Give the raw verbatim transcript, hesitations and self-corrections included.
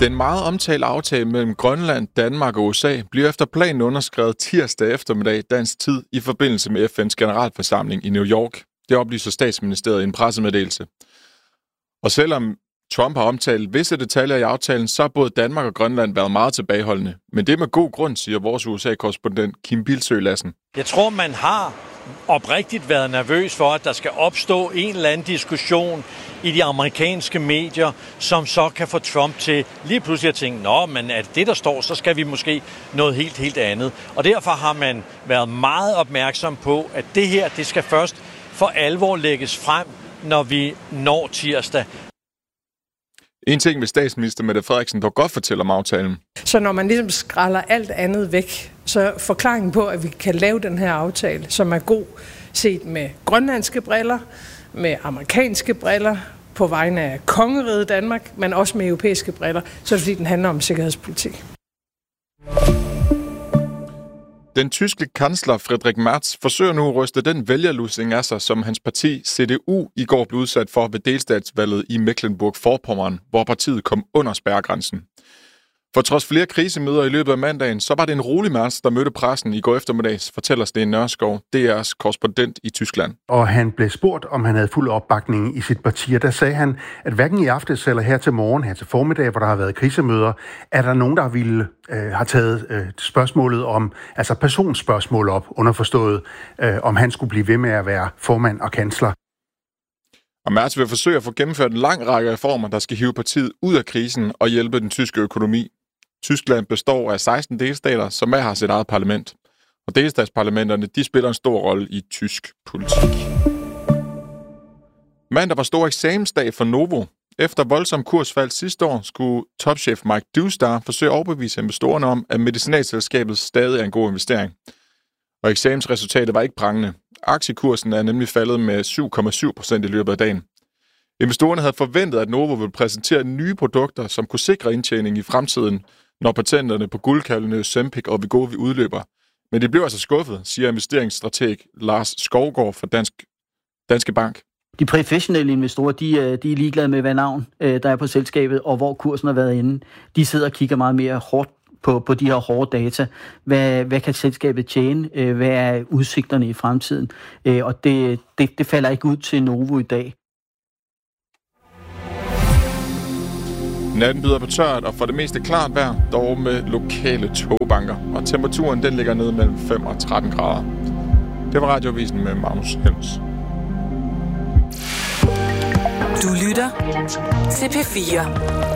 Den meget omtalte aftale mellem Grønland, Danmark og U S A bliver efter planen underskrevet tirsdag eftermiddag dansk tid i forbindelse med F N's generalforsamling i New York. Det oplyser statsministeriet i en pressemeddelelse. Og selvom Trump har omtalt visse detaljer i aftalen, så har både Danmark og Grønland været meget tilbageholdende. Men det med god grund, siger vores U S A-korrespondent Kim Bilsøe Lassen. Jeg tror, man har oprigtigt været nervøs for, at der skal opstå en eller anden diskussion i de amerikanske medier, som så kan få Trump til lige pludselig at tænke, nå, men er det, der står, så skal vi måske noget helt, helt andet. Og derfor har man været meget opmærksom på, at det her, det skal først for alvor lægges frem, når vi når tirsdag. En ting vil statsminister Mette Frederiksen dog godt fortælle om aftalen. Så når man ligesom skræller alt andet væk, så forklaringen på, at vi kan lave den her aftale, som er god set med grønlandske briller, med amerikanske briller, på vegne af kongeriget Danmark, men også med europæiske briller, så er det fordi, den handler om sikkerhedspolitik. Den tyske kansler Friedrich Merz forsøger nu at ryste den vælgerlusing af sig, som hans parti C D U i går blev udsat for ved delstatsvalget i Mecklenburg-Vorpommern, hvor partiet kom under spærregrænsen. For trods flere krisemøder i løbet af mandagen, så var det en rolig Merz, der mødte pressen i går eftermiddags, fortæller Sten Nørskov, D R's korrespondent i Tyskland. Og han blev spurgt, om han havde fuld opbakning i sit parti, og der sagde han, at hverken i aftes eller her til morgen, her til formiddag, hvor der har været krisemøder, er der nogen, der ville øh, have taget øh, spørgsmålet om, altså personspørgsmål op, underforstået, øh, om han skulle blive ved med at være formand og kansler. Og Merz vil forsøge at få gennemført en lang række reformer, der skal hive partiet ud af krisen og hjælpe den tyske økonomi. Tyskland består af seksten delstater, som hver har sit eget parlament. Og delstatsparlamenterne, de spiller en stor rolle i tysk politik. Mandag var stor eksamensdag for Novo. Efter voldsom kursfald sidste år, skulle topchef Mike Dewstar forsøge at overbevise investorerne om, at medicinalselskabet stadig er en god investering. Og eksamensresultatet var ikke prangende. Aktiekursen er nemlig faldet med syv komma syv procent i løbet af dagen. Investorerne havde forventet, at Novo ville præsentere nye produkter, som kunne sikre indtjening i fremtiden, når patenterne på guldkalvene Ozempic og Wegovy udløber. Men de blev altså skuffet, siger investeringsstrateg Lars Skovgaard fra Dansk, Danske Bank. De professionelle investorer, de, de er ligeglade med, hvad navn der er på selskabet, og hvor kursen har været inde. De sidder og kigger meget mere hårdt på, på de her hårde data. Hvad, hvad kan selskabet tjene? Hvad er udsigterne i fremtiden? Og det, det, det falder ikke ud til Novo i dag. Natten byder på tørt og for det meste klart vejr, dog med lokale togbanker. Og temperaturen den ligger nede mellem fem og tretten grader. Det var Radioavisen med Magnus Helms. Du lytter til P fire.